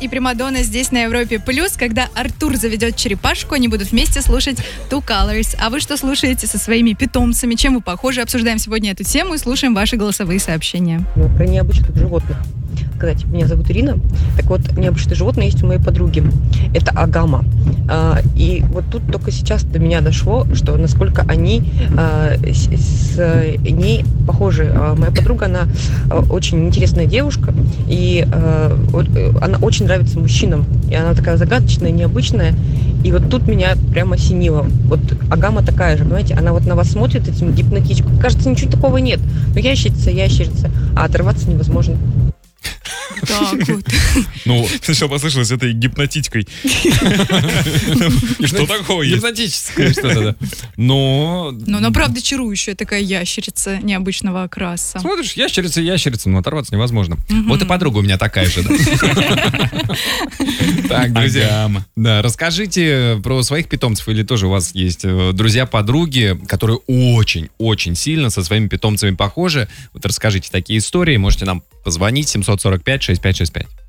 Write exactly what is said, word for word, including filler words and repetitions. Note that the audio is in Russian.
и Примадонна здесь на Европе Плюс. Когда Артур заведет черепашку, они будут вместе слушать Two Colors. А вы что слушаете со своими питомцами? Чем вы похожи? Обсуждаем сегодня эту тему и слушаем ваши голосовые сообщения. Ну, про необычных животных. Сказать, меня зовут Ирина. Так вот, необычные животные есть у моей подруги. Это агама. А, и вот тут только сейчас до меня дошло, что насколько они а, с, с ней похожи. А, моя подруга, она а, очень интересная девушка, и а, вот, она очень нравится мужчинам. И она такая загадочная, необычная. И вот тут меня прямо осенило. Вот агама такая же, понимаете, она вот на вас смотрит этим гипнотичком. Кажется, ничего такого нет. Но ящерица, ящерица, а оторваться невозможно. Так вот. Ну, сначала послышалось этой гипнотичкой. Что такое есть? Гипнотическое что-то, да. Но... Ну, она правда чарующая такая ящерица необычного окраса. Смотришь, ящерица, ящерица, но оторваться невозможно. Вот и подруга у меня такая же, да. Так, друзья, да, расскажите про своих питомцев, или тоже у вас есть друзья-подруги, которые очень-очень сильно со своими питомцами похожи. Вот расскажите такие истории, можете нам позвонить семь сорок пять шестьдесят пять шестьдесят пять.